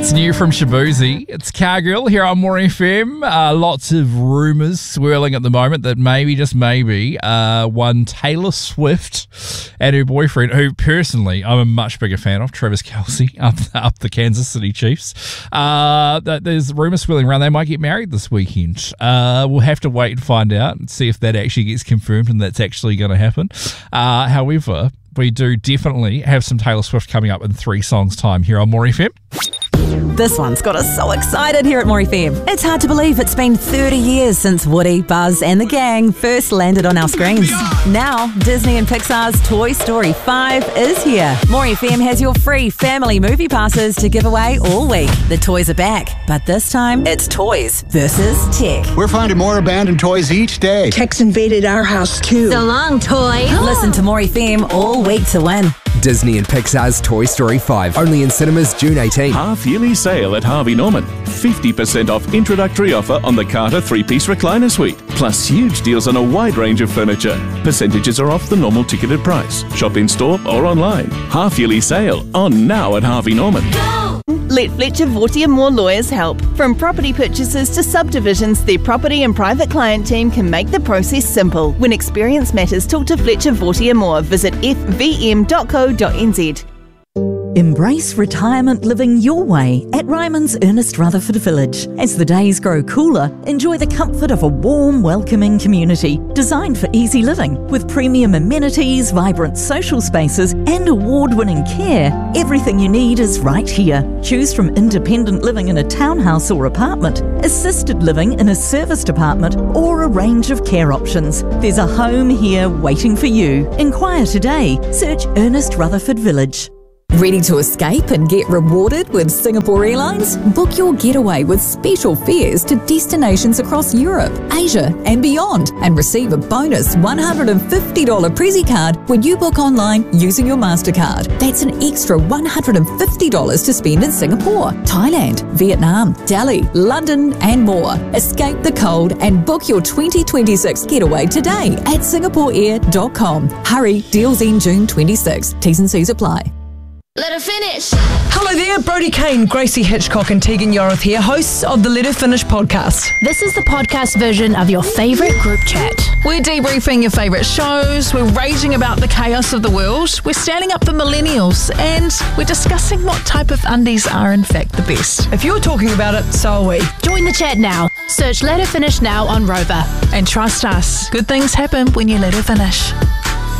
It's new from Shaboozey. It's Cargill here on More FM. Lots of rumours swirling at the moment that maybe, just maybe, one Taylor Swift and her boyfriend, who personally I'm a much bigger fan of, Travis Kelce, up the Kansas City Chiefs. That there's rumours swirling around they might get married this weekend. We'll have to wait and find out and see if that actually gets confirmed and that's actually going to happen. However, we do definitely have some Taylor Swift coming up in 3 songs' time here on More FM. This one's got us so excited here at More FM. It's hard to believe it's been 30 years since Woody, Buzz and the gang first landed on our screens. Now, Disney and Pixar's Toy Story 5 is here. More FM has your free family movie passes to give away all week. The toys are back, but this time it's toys versus tech. We're finding more abandoned toys each day. Tech's invaded our house too. So long, toy. Listen to More FM all week to win. Disney and Pixar's Toy Story 5, only in cinemas June 18. Half-yearly sale at Harvey Norman. 50% off introductory offer on the Carter 3-piece recliner suite. Plus huge deals on a wide range of furniture. Percentages are off the normal ticketed price. Shop in-store or online. Half-yearly sale on now at Harvey Norman. Let Fletcher Vortier Moore Lawyers help. From property purchases to subdivisions, their property and private client team can make the process simple. When experience matters, talk to Fletcher Vortier Moore. Visit fvm.co.nz. Embrace retirement living your way at Ryman's Ernest Rutherford Village. As the days grow cooler, enjoy the comfort of a warm, welcoming community designed for easy living. With premium amenities, vibrant social spaces and award-winning care, everything you need is right here. Choose from independent living in a townhouse or apartment, assisted living in a serviced apartment, or a range of care options. There's a home here waiting for you. Inquire today. Search Ernest Rutherford Village. Ready to escape and get rewarded with Singapore Airlines? Book your getaway with special fares to destinations across Europe, Asia and beyond, and receive a bonus $150 Prezi card when you book online using your MasterCard. That's an extra $150 to spend in Singapore, Thailand, Vietnam, Delhi, London and more. Escape the cold and book your 2026 getaway today at singaporeair.com. Hurry, deals end June 26. T's and C's apply. Let her finish. Hello there, Brodie Kane, Gracie Hitchcock and Tegan Yoroth here, hosts of the Let Her Finish podcast. This is the podcast version of your favourite group chat. We're debriefing your favourite shows, we're raging about the chaos of the world, we're standing up for millennials, and we're discussing what type of undies are in fact the best. If you're talking about it, so are we. Join the chat now. Search Let Her Finish now on Rover. And trust us, good things happen when you let her finish.